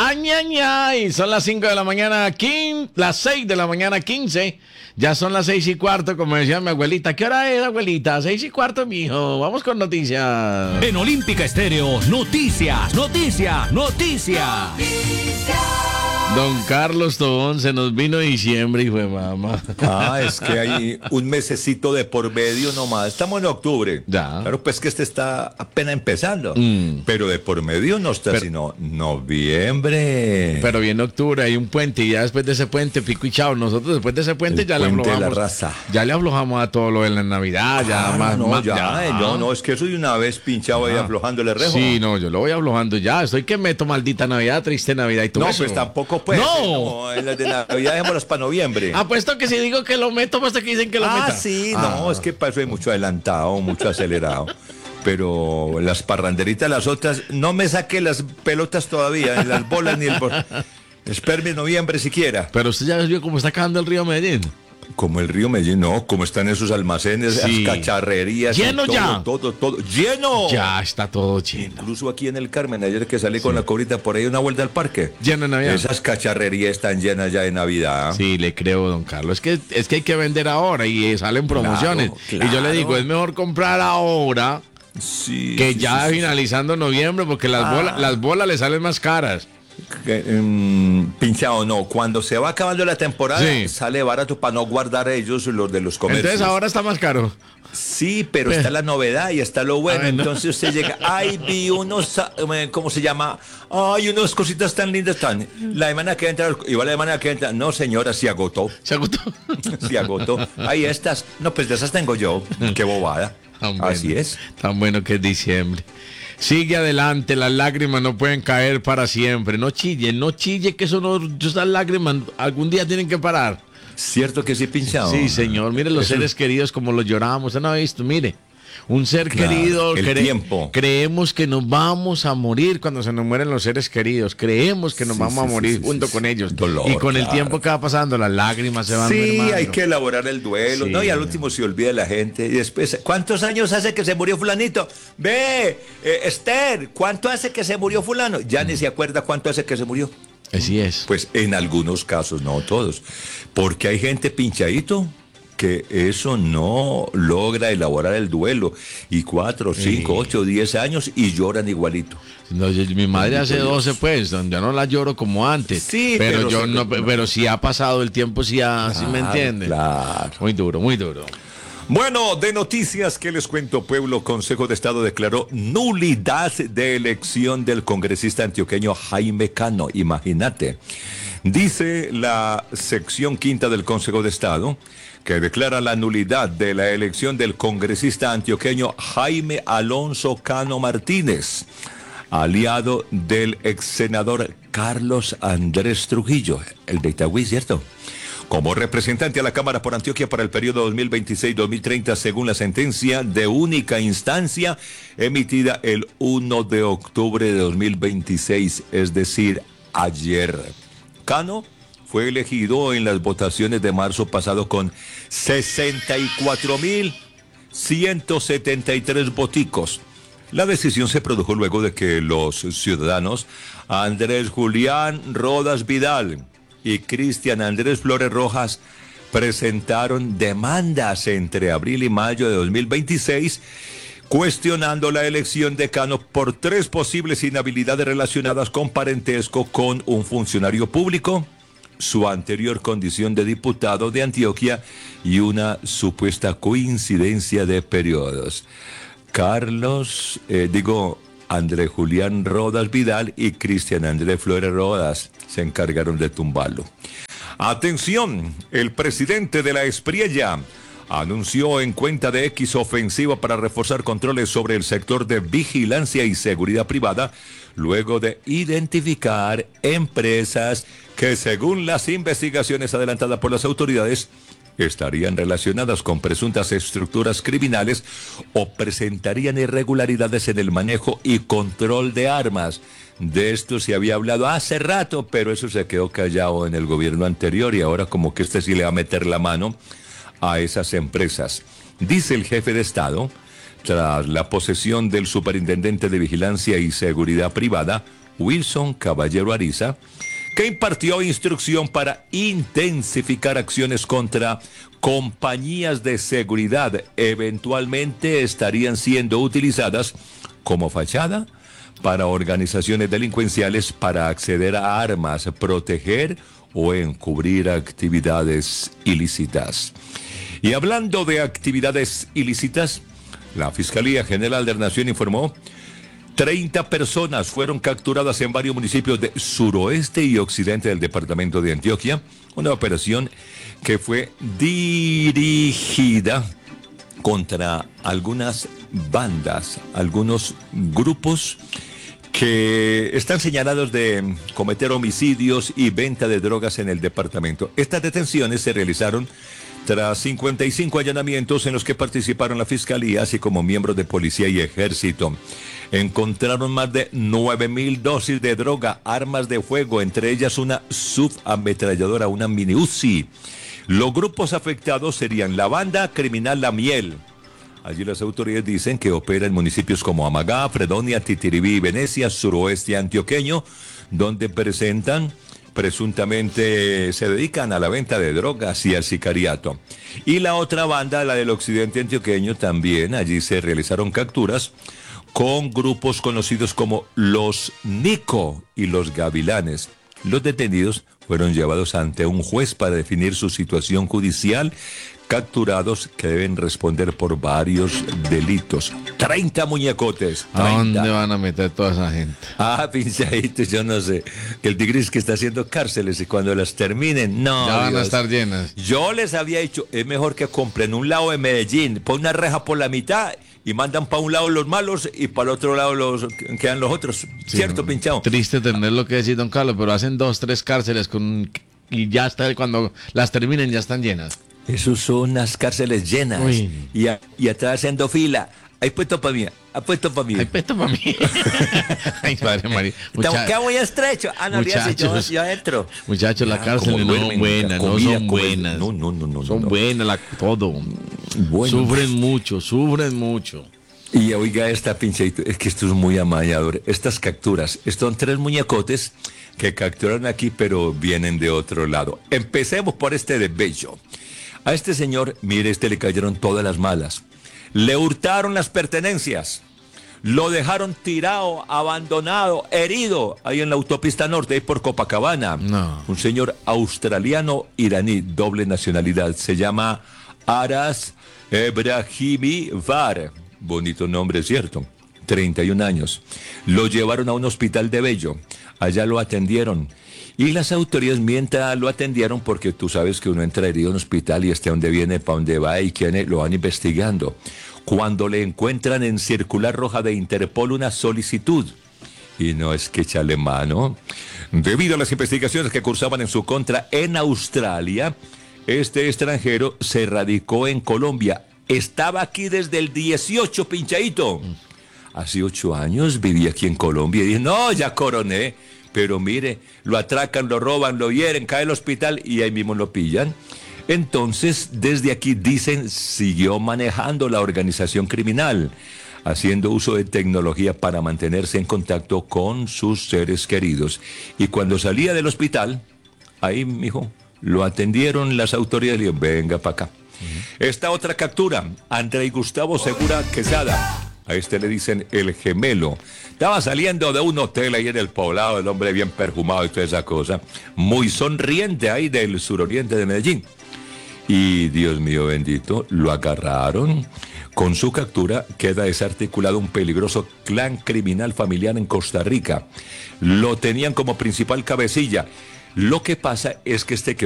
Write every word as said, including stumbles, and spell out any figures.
Ay, ay, ay, son las cinco de la mañana, quin- las seis de la mañana, quince. Ya son las seis y cuarto, como decía mi abuelita. ¿Qué hora es, abuelita? Seis y cuarto, mijo. Vamos con noticias. En Olímpica Estéreo, noticias, noticias, noticias. Don Carlos Tobón, se nos vino diciembre y fue mamá. Ah, es que hay un mesecito de por medio nomás. Estamos en octubre. Ya. Claro, pues que este está apenas empezando. Mm. Pero de por medio no está Pero- sino noviembre. Pero viene octubre, hay un puente y ya después de ese puente, pico y chao. Nosotros después de ese puente El ya puente le de la aflojamos. raza. Ya le aflojamos a todo lo de la Navidad, ya Ah, más, no, más- ya, eh, no, no, es que eso de una vez pinchado ahí Ah. aflojándole rejo. Sí, no, yo lo voy aflojando ya. Estoy que meto maldita Navidad, triste Navidad y todo No, eso. pues tampoco puede. No. En las de Navidad dejémoslas para noviembre. Apuesto que si digo que lo meto, apuesto que dicen que lo Ah, meta. sí, Ah. no, es que para eso hay mucho adelantado, mucho acelerado. Pero las parranderitas, las otras, no me saque las pelotas todavía, ni las bolas ni el... bol- Espérame noviembre siquiera. Pero usted ya vio cómo está acabando el río Medellín. Como el río Medellín, no, como están esos almacenes, Sí. esas cacharrerías. Lleno todo, ya. Todo, todo, lleno. Ya está todo lleno. Incluso aquí en el Carmen, ayer que salí con la cobrita por ahí una vuelta al parque. Lleno de Navidad. Esas cacharrerías están llenas ya de Navidad. Sí, le creo, don Carlos. Es que, es que hay que vender ahora y eh, salen promociones. Claro, Y yo le claro. digo, es mejor comprar ahora Sí, que sí, ya sí, sí. finalizando noviembre, porque las, Ah. bolas, las bolas le salen más caras. Que, mm, pinchado no, cuando se va acabando la temporada Sí. sale barato para no guardar ellos los de los comercios. Entonces ahora está más caro. Sí, pero está la novedad y está lo bueno. Ay, no. Entonces usted llega, ay, vi unos, eh, ¿cómo se llama? Ay, unas cositas tan lindas, tan. La semana que entra, igual la semana que entra. No, señora, se agotó, Se agotó. se agotó. Ay, estas, no, pues de esas tengo yo. Qué bobada. Tan bueno, Así es. Tan bueno que es diciembre. Sigue adelante, las lágrimas no pueden caer para siempre. No chille, no chille, que eso no, esas lágrimas algún día tienen que parar. ¿Cierto que sí, pinchado? Sí, señor. Mire los Eso- seres queridos como los llorábamos. ¿Usted no ha visto? Mire, un ser Claro, querido. el cre- tiempo. Creemos que nos vamos a morir cuando se nos mueren los seres queridos. Creemos que nos Sí, vamos sí, a sí, morir sí, junto sí, con sí. ellos. Dolor, y con el claro. tiempo que va pasando, las lágrimas se van Sí, mermando. hay que elaborar el duelo, Sí. ¿no? Y al último se olvida la gente. Y después, ¿cuántos años hace que se murió fulanito? Ve, eh, Esther, ¿cuánto hace que se murió fulano? Ya ni se acuerda cuánto hace que se murió. Así es. Pues en algunos casos, no todos. Porque hay gente pinchadito que eso no logra elaborar el duelo. Y cuatro, cinco, Sí. ocho, diez años y lloran igualito. No, yo- mi madre hace Bendito doce, Dios. pues, donde yo no la lloro como antes. Sí, pero, pero yo se- no, pero si ha pasado el tiempo, sí, ha, sí me Claro, entiende. claro. Muy duro, muy duro. Bueno, de noticias que les cuento, pueblo, Consejo de Estado declaró nulidad de elección del congresista antioqueño Jaime Cano. Imagínate. Dice la sección quinta del Consejo de Estado que declara la nulidad de la elección del congresista antioqueño Jaime Alonso Cano Martínez, aliado del ex senador Carlos Andrés Trujillo, el de Itagüí, ¿cierto? Como representante a la Cámara por Antioquia para el periodo dos mil veintiséis dos mil treinta, según la sentencia de única instancia emitida el primero de octubre de dos mil veintiséis, es decir, ayer. Cano fue elegido en las votaciones de marzo pasado con sesenta y cuatro mil ciento setenta y tres voticos. La decisión se produjo luego de que los ciudadanos Andrés Julián Rodas Vidal y Cristian Andrés Flores Rojas presentaron demandas entre abril y mayo de dos mil veintiséis cuestionando la elección de Cano por tres posibles inhabilidades relacionadas con parentesco con un funcionario público, su anterior condición de diputado de Antioquia y una supuesta coincidencia de periodos. Carlos, eh, digo, Andrés Julián Rodas Vidal y Cristian Andrés Flores Rodas se encargaron de tumbarlo. Atención, el presidente de la Espriella anunció en cuenta de X ofensiva para reforzar controles sobre el sector de vigilancia y seguridad privada, luego de identificar empresas que, según las investigaciones adelantadas por las autoridades, estarían relacionadas con presuntas estructuras criminales o presentarían irregularidades en el manejo y control de armas. De esto se había hablado hace rato, pero eso se quedó callado en el gobierno anterior y ahora como que este sí le va a meter la mano a esas empresas. Dice el jefe de Estado, tras la posesión del superintendente de Vigilancia y Seguridad Privada, Wilson Caballero Ariza, que impartió instrucción para intensificar acciones contra compañías de seguridad. Eventualmente estarían siendo utilizadas como fachada para organizaciones delincuenciales para acceder a armas, proteger o encubrir actividades ilícitas. Y hablando de actividades ilícitas, la Fiscalía General de la Nación informó treinta personas fueron capturadas en varios municipios de suroeste y occidente del departamento de Antioquia, una operación que fue dirigida contra algunas bandas, algunos grupos que están señalados de cometer homicidios y venta de drogas en el departamento. Estas detenciones se realizaron tras cincuenta y cinco allanamientos en los que participaron la Fiscalía, así como miembros de policía y ejército. Encontraron más de nueve mil dosis de droga, armas de fuego, entre ellas una subametralladora, una mini Uzi. Los grupos afectados serían la banda criminal La Miel. Allí las autoridades dicen que opera en municipios como Amagá, Fredonia, Titiribí y Venecia, suroeste antioqueño, donde presentan, presuntamente se dedican a la venta de drogas y al sicariato. Y la otra banda, la del occidente antioqueño, también allí se realizaron capturas con grupos conocidos como los Nico y los Gavilanes. Los detenidos fueron llevados ante un juez para definir su situación judicial, capturados que deben responder por varios delitos. treinta muñecotes. ¿A dónde van a meter toda esa gente? Ah, pinchaditos, yo no sé. El Tigris que está haciendo cárceles y cuando las terminen, no. Ya van Dios. a estar llenas. Yo les había dicho, es mejor que compren un lado de Medellín, pon una reja por la mitad y mandan para un lado los malos y para el otro lado los quedan los otros. Sí, ¿cierto, no, pinchado? Triste tener lo que decir, don Carlos, pero hacen dos, tres cárceles con y ya está, cuando las terminen ya están llenas. Esos son unas cárceles llenas. Y, a, y atrás haciendo fila. Hay puesto para mí. Hay puesto para mí. Hay puesto para mí. Ay, padre María. Mucha... Queda muy estrecho. Ah, no, muchachos, yo, yo entro. Muchachos, la cárcel no son buenas, no son buenas. No, no, no, no. Son no. buenas, la, todo. Bueno, sufren mucho, sufren mucho. Y oiga esta pinchadito, es que esto es muy amañador. Estas capturas, estos son tres muñecotes que capturaron aquí, pero vienen de otro lado. Empecemos por este de Bello. A este señor, mire, este le cayeron todas las malas. Le hurtaron las pertenencias. Lo dejaron tirado, abandonado, herido, ahí en la autopista norte, ahí por Copacabana. No. Un señor australiano iraní, doble nacionalidad. Se llama Aras Ebrahimi Var. Bonito nombre, ¿cierto? treinta y un años. Lo llevaron a un hospital de Bello. Allá lo atendieron. Y las autoridades mientras lo atendieron, porque tú sabes que uno entra herido en un hospital y este dónde viene, para dónde va y quién lo van investigando. Cuando le encuentran en circular roja de Interpol una solicitud. Y no es que echarle mano. Debido a las investigaciones que cursaban en su contra en Australia, este extranjero se radicó en Colombia. Estaba aquí desde el dieciocho, pinchadito. Hace ocho años vivía aquí en Colombia y dije, no, ya coroné. Pero mire, lo atracan, lo roban, lo hieren, cae al hospital y ahí mismo lo pillan. Entonces, desde aquí dicen, siguió manejando la organización criminal, haciendo uso de tecnología para mantenerse en contacto con sus seres queridos. Y cuando salía del hospital, ahí, mijo, lo atendieron las autoridades y le dijeron, venga para acá. Uh-huh. Esta otra captura, André Gustavo Segura Quesada. A este le dicen el gemelo. Estaba saliendo de un hotel ahí en el Poblado, el hombre bien perfumado y toda esa cosa. Muy sonriente ahí del suroriente de Medellín. Y Dios mío bendito, lo agarraron. Con su captura queda desarticulado un peligroso clan criminal familiar en Costa Rica. Lo tenían como principal cabecilla. Lo que pasa es que este